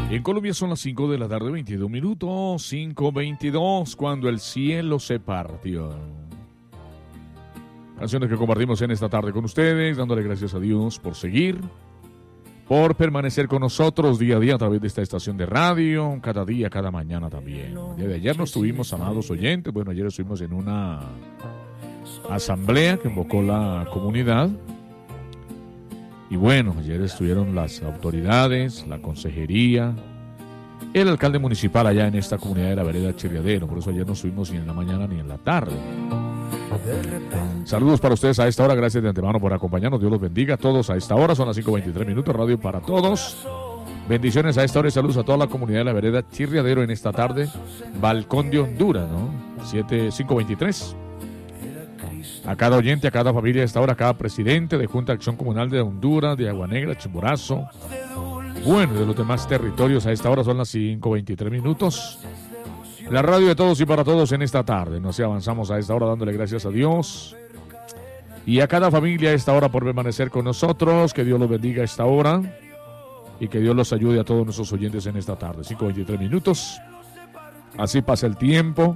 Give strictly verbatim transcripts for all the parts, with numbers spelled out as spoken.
En Colombia son las cinco de la tarde, veintidós minutos, cinco veintidós, cuando el cielo se partió. Canciones que compartimos en esta tarde con ustedes, dándole gracias a Dios por seguir, por permanecer con nosotros día a día a través de esta estación de radio, cada día, cada mañana también. El día de ayer nos tuvimos, amados oyentes, bueno, ayer estuvimos en una asamblea que invocó la comunidad. Y bueno, ayer estuvieron las autoridades, la consejería, el alcalde municipal allá en esta comunidad de la vereda Chirriadero. Por eso ayer no estuvimos ni en la mañana ni en la tarde. Saludos para ustedes a esta hora, gracias de antemano por acompañarnos. Dios los bendiga a todos a esta hora, son las cinco veintitrés minutos, radio para todos. Bendiciones a esta hora y saludos a toda la comunidad de la vereda Chirriadero en esta tarde. Balcón de Honduras, ¿no? siete, cinco veintitrés. A cada oyente, a cada familia a esta hora, a cada presidente de Junta de Acción Comunal de Honduras, de Agua Negra, Chimborazo. Bueno, de los demás territorios a esta hora son las cinco veintitrés minutos. La radio de todos y para todos en esta tarde. Nos avanzamos a esta hora dándole gracias a Dios. Y a cada familia a esta hora por permanecer con nosotros. Que Dios los bendiga a esta hora. Y que Dios los ayude a todos nuestros oyentes en esta tarde. cinco veintitrés minutos. Así pasa el tiempo.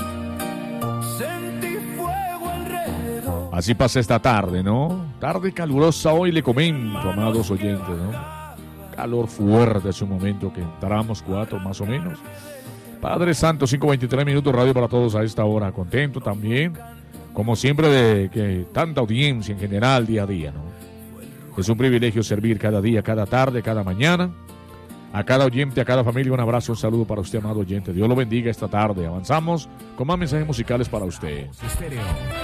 Así pasa esta tarde, ¿no? Tarde calurosa hoy, le comento, amados oyentes, ¿no? Calor fuerte hace un momento que entramos cuatro más o menos. Padre Santo, cinco veintitrés minutos, radio para todos a esta hora. Contento también, como siempre, de que tanta audiencia en general, día a día, ¿no? Es un privilegio servir cada día, cada tarde, cada mañana. A cada oyente, a cada familia, un abrazo, un saludo para usted, amado oyente. Dios lo bendiga esta tarde. Avanzamos con más mensajes musicales para usted.